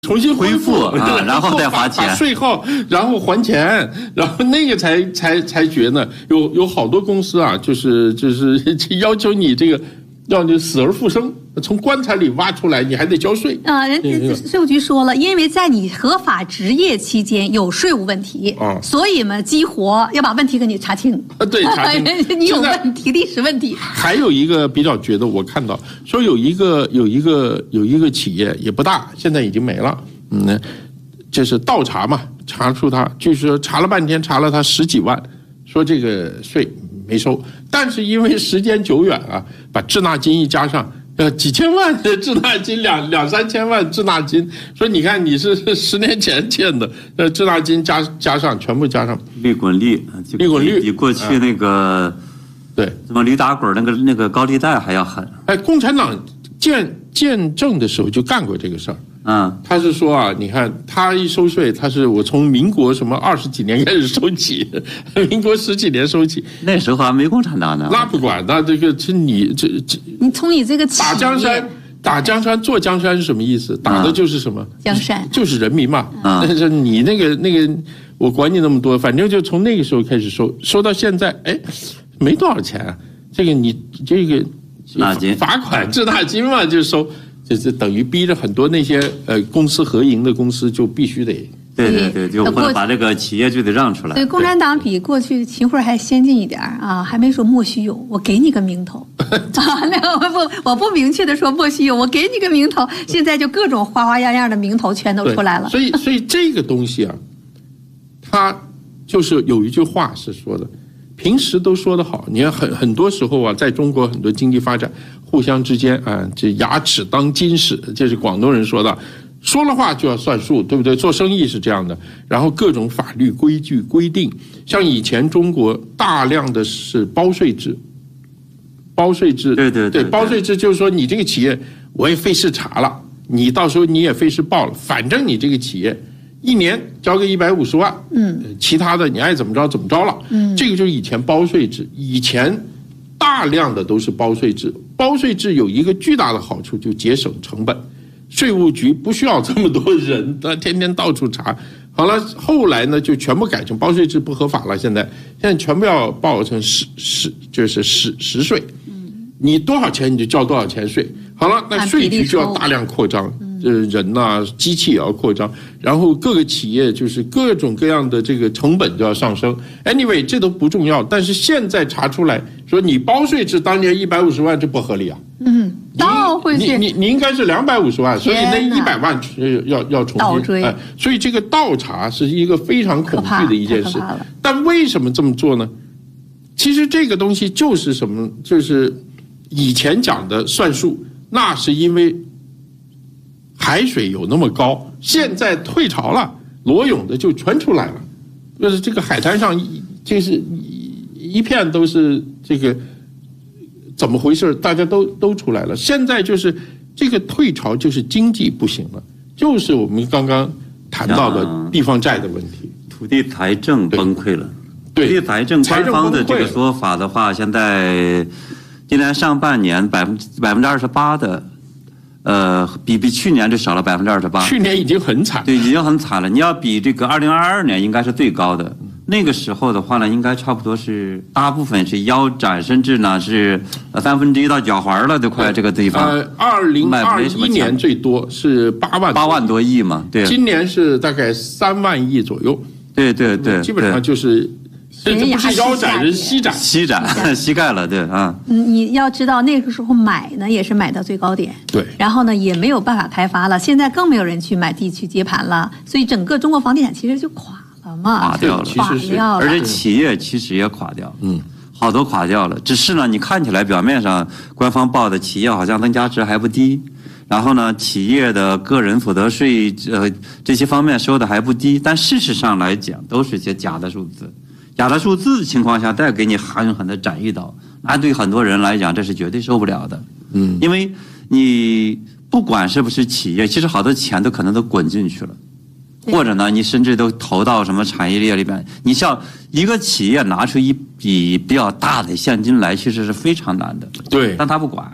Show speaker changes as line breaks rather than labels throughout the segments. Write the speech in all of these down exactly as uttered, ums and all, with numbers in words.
重新恢复
啊，然后再花钱，
把税号，然后还钱，然后那个才才才决呢。有有好多公司啊，就是就是要求你这个让你死而复生，从棺材里挖出来，你还得交税
啊。人家税务局说了，因为在你合法执业期间有税务问题啊，所以嘛，激活要把问题给你查清。
啊，对，查清
你有问题，历史问题。
还有一个比较绝的，我看到说有一个有一个有一个企业也不大，现在已经没了。嗯，就是倒查嘛，查出他，据说查了半天，查了他十几万，说这个税没收，但是因为时间久远啊，把滞纳金一加上，呃，几千万的滞纳金，两两三千万滞纳金，说你看你是十年前欠的，呃，滞纳金加加上，全部加上，
利滚利，
利滚利
比过去那个，
嗯、对，
什么驴打滚那个那个高利贷还要狠。
哎，共产党建建政的时候就干过这个事儿。
嗯，
他是说啊，你看他一收税，他是我从民国什么二十几年开始收起，民国十几年收起，
那时候还没共产党呢。
那不管，那这个是你这这，
你从你这个
打江山，打江山做江山是什么意思？打的就是什么？
江山
就是人民嘛。
嗯，
但是你那个那个，我管你那么多，反正就从那个时候开始收，收到现在，哎，没多少钱啊。这个你这个
滞纳金、
罚款、滞纳金嘛，就收。这等于逼着很多那些呃公司合营的公司就必须得
对对对，就或者把这个企业就得让出来。
对，共产党比过去秦桧还先进一点啊，还没说莫须有，我给你个名头啊，那我不我不明确的说莫须有，我给你个名头，现在就各种花花样样的名头全都出来了。
所以所以这个东西啊，它就是有一句话是说的。平时都说得好，你看很很多时候啊，在中国很多经济发展，互相之间啊，这牙齿当金使，这是广东人说的，说了话就要算数，对不对？做生意是这样的，然后各种法律规矩规定，像以前中国大量的是包税制，包税制，
对对 对,
对，包税制就是说你这个企业我也费事查了，你到时候你也费事报了，反正你这个企业。一年交个一百五十万，嗯，其他的你爱怎么着怎么着了，嗯，这个就是以前包税制，以前大量的都是包税制，包税制有一个巨大的好处，就节省成本，税务局不需要这么多人，他天天到处查。好了，后来呢就全部改成包税制不合法了，现在现在全部要报成实实就是实实税，嗯，你多少钱你就交多少钱税。好了，那税局就要大量扩张。呃，人呐、啊，机器也要扩张，然后各个企业就是各种各样的这个成本都要上升。Anyway， 这都不重要，但是现在查出来说你包税制当年一百五十万，这不合理啊。
嗯，倒回去，
你你你应该是两百五十万，所以那一百万要要重新
倒追、
哎。所以这个倒查是一个非常恐惧的一件事。但为什么这么做呢？其实这个东西就是什么？就是以前讲的算术，那是因为。海水有那么高，现在退潮了，裸泳的就全出来了，就是这个海滩上，就是一片都是这个怎么回事？大家都都出来了。现在就是这个退潮，就是经济不行了，就是我们刚刚谈到的地方债的问题，
土地财政崩溃了。
对，
土地财政官方的这个说法的话，现在今年上半年百分百分之二十八的。呃，比比去年就少了百分之二十八。
去年已经很惨，
对，已经很惨了。你要比这个二零二二年应该是最高的。那个时候的话呢，应该差不多是大部分是腰斩，甚至呢是三分之一到脚踝了，都快这个地方。
呃，二零二一年最多是八万
八万多亿嘛，对。
今年是大概三万亿左右。
对对对，
基本上就是。这不是腰斩，是膝斩，
膝斩，膝盖了，对啊。
你要知道，那个时候买呢也是买到最高点，
对。
然后呢也没有办法开发了，现在更没有人去买地去接盘了，所以整个中国房地产其实就垮了嘛，
垮掉了，
垮掉了。
而且企业其实也垮掉，嗯，好多垮掉了。只是呢，你看起来表面上官方报的企业好像增加值还不低，然后呢，企业的个人所得税呃这些方面收的还不低，但事实上来讲都是些假的数字。假的数字的情况下，再给你狠狠的斩一刀，那对很多人来讲，这是绝对受不了的。嗯，因为你不管是不是企业，其实好多钱都可能都滚进去了，或者呢，你甚至都投到什么产业链里边。你像一个企业拿出一笔比较大的现金来，其实是非常难的。
对，
但他不管。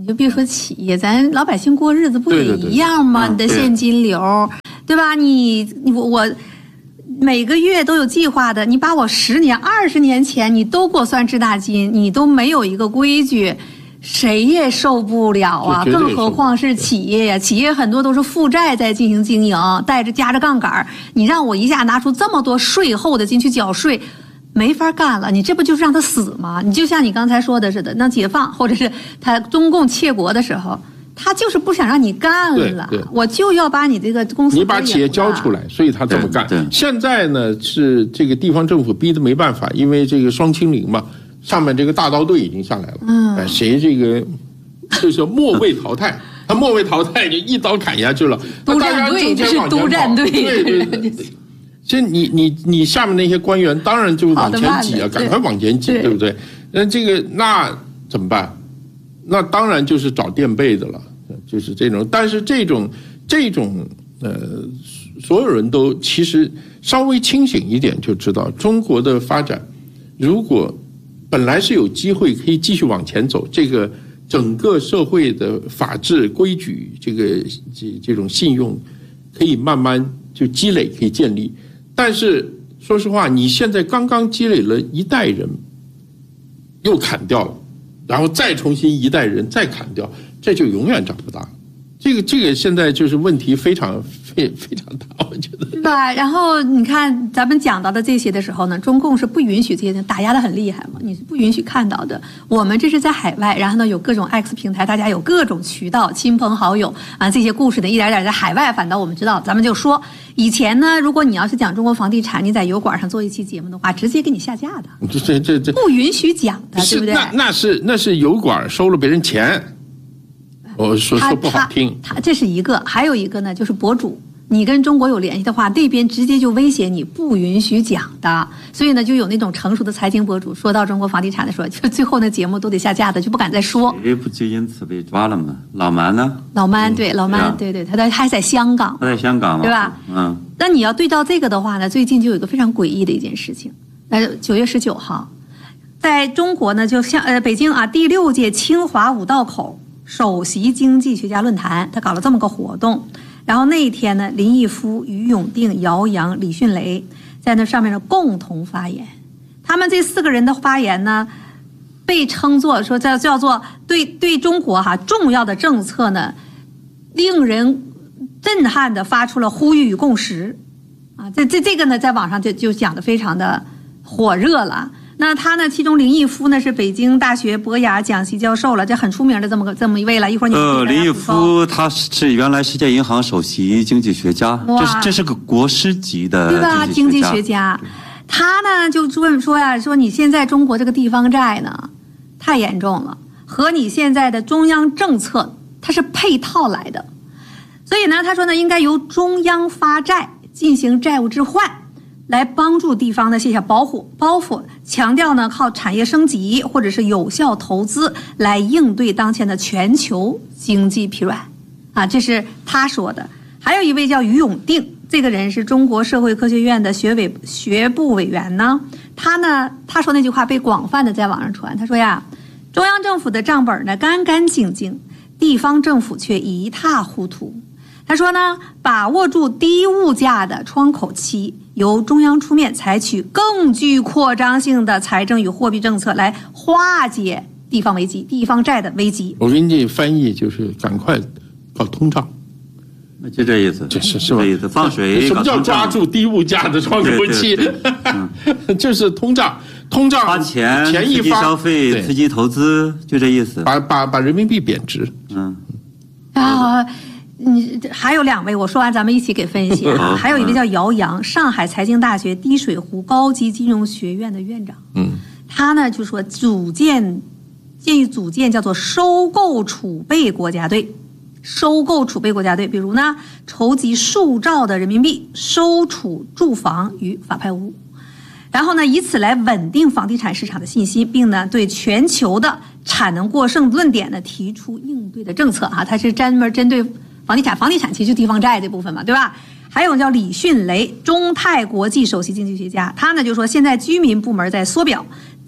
你就别说企业，咱老百姓过日子不也一样吗？
对对对，
你的现金流，对吧？你你我我每个月都有计划的，你把我十年、二十年前你都给我算滞纳金，你都没有一个规矩。谁也受不了啊，更何况是企业呀！企业很多都是负债在进行经营，带着加着杠杆，你让我一下拿出这么多税后的进去缴税，没法干了。你这不就是让他死吗？你就像你刚才说的似的，那解放或者是他中共窃国的时候，他就是不想让你干了，我就要把你这个公司
你把企业交出来，所以他这么干。现在呢是这个地方政府逼得没办法，因为这个双清零嘛。上面这个大刀队已经下来了，嗯，哎，谁这个就是末位淘汰，他末位淘汰就一刀砍下去了。
督战队这是督战队，
对对对。其实你你你下面那些官员当然就往前挤啊，赶快往前挤，对不对？那这个那怎么办？那当然就是找垫背的了，就是这种。但是这种这种呃，所有人都其实稍微清醒一点就知道，中国的发展如果本来是有机会可以继续往前走，这个整个社会的法治规矩，这个这这种信用可以慢慢就积累，可以建立。但是说实话，你现在刚刚积累了一代人，又砍掉了，然后再重新一代人再砍掉，这就永远长不大。这个这个现在就是问题非常非非常大，我觉得。
对吧？然后你看咱们讲到的这些的时候呢，中共是不允许这些打压的很厉害嘛，你是不允许看到的。我们这是在海外，然后呢有各种 X 平台，大家有各种渠道，亲朋好友啊这些故事呢一点点在海外反倒我们知道。咱们就说以前呢，如果你要是讲中国房地产，你在油管上做一期节目的话，直接给你下架的，
这这这这
不允许讲的，对不对？
那那是那是油管收了别人钱。我说说不好听，
他这是一个，还有一个呢，就是博主，你跟中国有联系的话，那边直接就威胁你不允许讲的，所以呢，就有那种成熟的财经博主说到中国房地产的时候，就最后那节目都得下架的，就不敢再说。
谁不就因此被抓了吗？老蛮呢？
老蛮对，老蛮、嗯、对对，他在还在香港，
他在香港嘛，
对吧？
嗯。
那你要对照这个的话呢，最近就有一个非常诡异的一件事情，呃，九月十九号，在中国呢，就像呃北京啊第六届清华五道口首席经济学家论坛，他搞了这么个活动，然后那一天呢，林毅夫、于永定、姚洋、李迅雷在那上面呢共同发言。他们这四个人的发言呢，被称作说叫叫做对对中国哈重要的政策呢，令人震撼的发出了呼吁与共识啊。这这这个呢，在网上就就讲的非常的火热了。那他呢？其中林毅夫呢是北京大学博雅讲席教授了，这很出名的这么个这么一位了。一会儿你
呃，林毅夫他是原来世界银行首席经济学家，这是这是个国师级的
对吧？经济学家，他呢就问说呀，说你现在中国这个地方债呢太严重了，和你现在的中央政策它是配套来的，所以呢，他说呢应该由中央发债进行债务置换。来帮助地方呢卸下包袱，包袱强调呢靠产业升级或者是有效投资来应对当前的全球经济疲软，啊，这是他说的。还有一位叫于永定，这个人是中国社会科学院的学委学部委员呢，他呢他说那句话被广泛的在网上传，他说呀，中央政府的账本呢干干净净，地方政府却一塌糊涂。他说呢，把握住低物价的窗口期，由中央出面采取更具扩张性的财政与货币政策来化解地方危机、地方债的危机。
我给你翻译就是赶快搞通胀，
那就这意思，
就是是吧？
意思放水。
什么叫抓住低物价的窗口期？嗯、就是通胀，通胀
花钱，
钱一发，
消费、刺激投资，就这意思。
把把把人民币贬值。
嗯。
啊。你还有两位，我说完咱们一起给分析啊。还有一个叫姚洋，上海财经大学滴水湖高级金融学院的院长。嗯，他呢就说组建建议组建叫做收购储备国家队，收购储备国家队，比如呢筹集数兆的人民币，收储住房与法拍屋，然后呢以此来稳定房地产市场的信心，并呢对全球的产能过剩论点呢提出应对的政策啊。他是专门针对房地产，房地产其实就地方债这部分嘛，对吧？还有叫李迅雷，中泰国际首席经济学家，他呢就说，现在居民部门在缩表，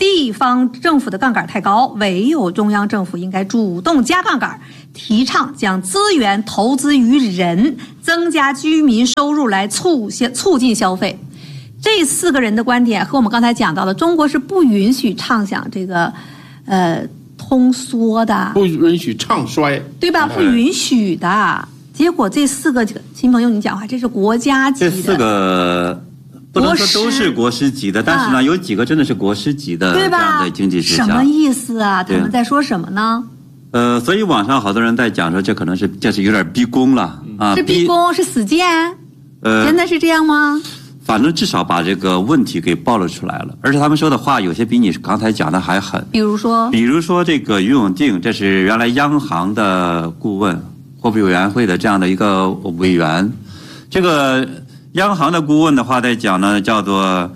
地方政府的杠杆太高，唯有中央政府应该主动加杠杆，提倡将资源投资于人，增加居民收入来促促进消费。这四个人的观点和我们刚才讲到的，中国是不允许畅想这个，呃，通缩的，
不允许唱衰，
对吧？不允许的。结果这四个新朋友，你讲话，这是国家级的。
这四个不能说都是国师级的，但是呢，有几个真的是国师级的这样的经济学家。
什么意思啊？他们在说什么呢？
呃，所以网上好多人在讲说，这可能是这是有点逼宫了啊！
是逼宫，是死谏？呃，真的是这样吗？
反正至少把这个问题给暴露出来了，而且他们说的话有些比你刚才讲的还狠。
比如说，
比如说这个于永定，这是原来央行的顾问、货币委员会的这样的一个委员。这个央行的顾问的话在讲呢，叫做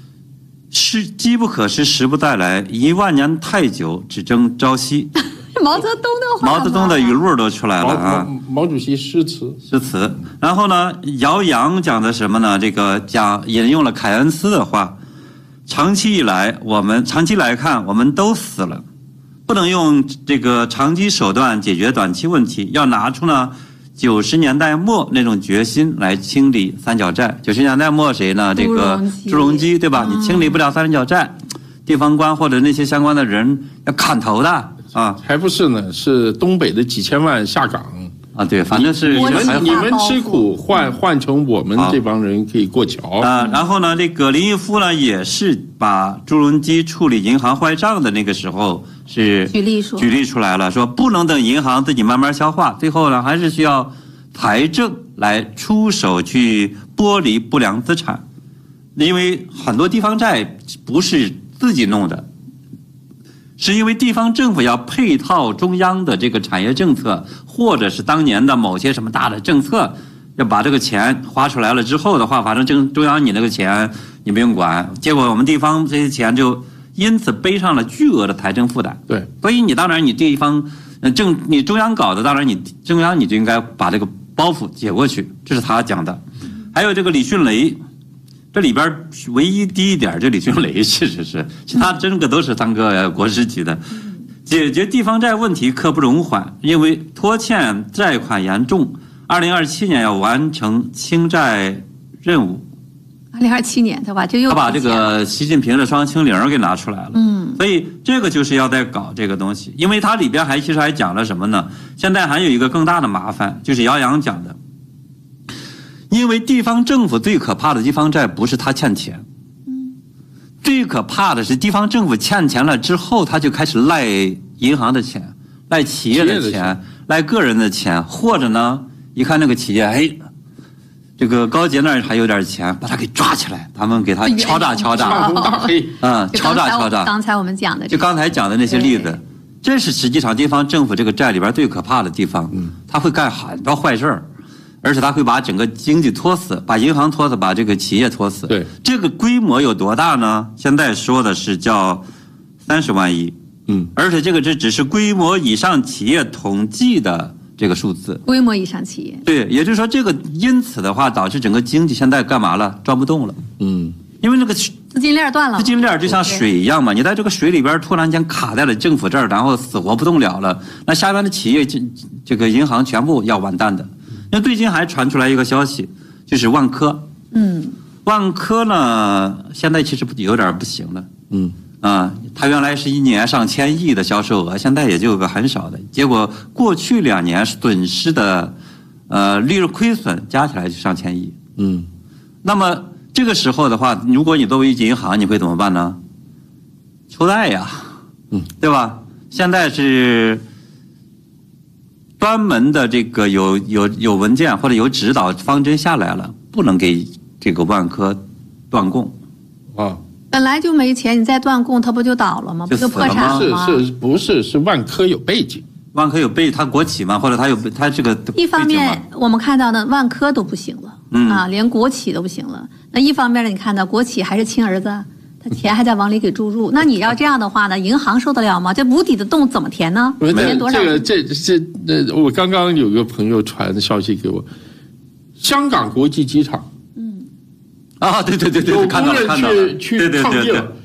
“是机不可失，时不再来，一万年太久，只争朝夕”。
毛泽东的话，
毛泽东的语录都出来了啊！
毛, 毛主席诗词，
诗词。然后呢，姚洋讲的什么呢？这个讲引用了凯恩斯的话：长期以来，我们长期来看，我们都死了，不能用这个长期手段解决短期问题，要拿出呢九十年代末那种决心来清理三角债。九十年代末谁呢？这个朱镕基，对吧？你清理不了三角债，地方官或者那些相关的人要砍头的。啊，
还不是呢，是东北的几千万下岗
啊，对，反正是
你们你们吃苦换换成我们这帮人可以过桥
啊。然后呢，这个林毅夫呢也是把朱镕基处理银行坏账的那个时候是
举例说
举例出来了，说不能等银行自己慢慢消化，最后呢还是需要财政来出手去剥离不良资产，因为很多地方债不是自己弄的。是因为地方政府要配套中央的这个产业政策，或者是当年的某些什么大的政策，要把这个钱花出来了之后的话，反正中中央你那个钱你不用管，结果我们地方这些钱就因此背上了巨额的财政负担。
对，
所以你当然你地方政你中央搞的，当然你中央你就应该把这个包袱解过去，这是他讲的。还有这个李迅雷。这里边唯一低一点，这李迅雷确实是，其他真个都是当个国师级的。解决地方债问题刻不容缓，因为拖欠债款严重，二零二七年要完成清债任务。
二零二七年对吧？就又
他把这个习近平的双清零给拿出来了。嗯，所以这个就是要在搞这个东西，因为它里边还其实还讲了什么呢？现在还有一个更大的麻烦，就是姚洋讲的。因为地方政府最可怕的地方债不是他欠钱，嗯，最可怕的是地方政府欠钱了之后，他就开始赖银行的钱、赖企业的钱、赖个人的钱，或者呢，一看那个企业，哎，这个高杰那儿还有点钱，把他给抓起来，他们给他敲诈敲诈，
大红大黑，
嗯，敲诈敲诈。
刚才我们讲的，
就刚才讲的那些例子，这是实际上地方政府这个债里边最可怕的地方，嗯，他会干很多坏事儿。而且他会把整个经济拖死，把银行拖死，把这个企业拖死。
对，
这个规模有多大呢？现在说的是叫三十万亿，嗯，而且这个这只是规模以上企业统计的这个数字。
规模以上企业。
对，也就是说，这个因此的话，导致整个经济现在干嘛了？转不动了。嗯，因为那个
资金链断了。
资金链就像水一样嘛，你在这个水里边突然间卡在了政府这儿，然后死活不动了了，那下边的企业这这个银行全部要完蛋的。那最近还传出来一个消息，就是万科。嗯，万科呢，现在其实有点不行了。嗯，啊，它原来是一年上千亿的销售额，现在也就有个很少的。结果过去两年损失的，呃，利润亏损加起来就上千亿。嗯，那么这个时候的话，如果你作为银行，你会怎么办呢？抽贷呀，嗯，对吧？现在是。专门的这个有有有文件或者有指导方针下来了，不能给这个万科断供
啊。
本来就没钱，你再断供，它不就倒了吗？不就破产了吗？
是是，不是是万科有背景，
万科有背，它国企嘛，或者它有它这个。
一方面我们看到呢，万科都不行了，嗯啊，连国企都不行了。那一方面呢，你看到国企还是亲儿子。他钱还在往里给注入，那你要这样的话呢，银行受得了吗？这无底的洞怎么填呢？填多少？
这个这这这，我刚刚有个朋友传的消息给我，香港国际机场，
嗯，啊，对对对对，
有工人去去抗议了，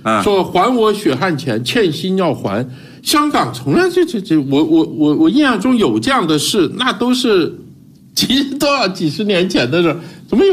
啊、
说还我血汗钱，欠薪要还。香港从来就这这，我我我我印象中有这样的事，那都是几多少几十年前的事。